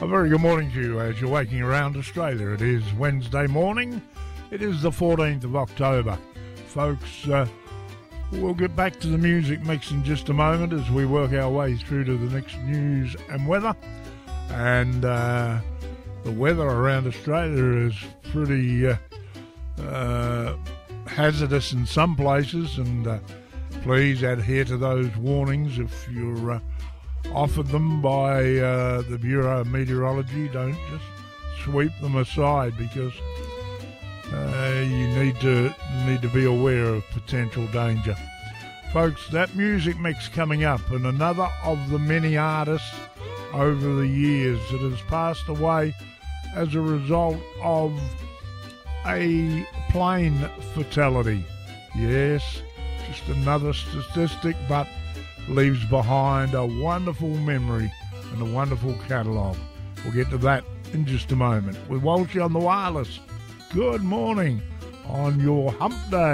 A very good morning to you as you're waking around Australia. It is Wednesday morning. It is the 14th of October. Folks, we'll get back to the music mix in just a moment as we work our way through to the next news and weather. And the weather around Australia is pretty hazardous in some places, and please adhere to those warnings if you're offered them by the Bureau of Meteorology. Don't just sweep them aside, because you need to be aware of potential danger. Folks, that music mix coming up, and another of the many artists over the years that has passed away as a result of a plane fatality. Yes, just another statistic, but leaves behind a wonderful memory and a wonderful catalogue. We'll get to that in just a moment. With Walshy on the wireless, good morning on your hump day.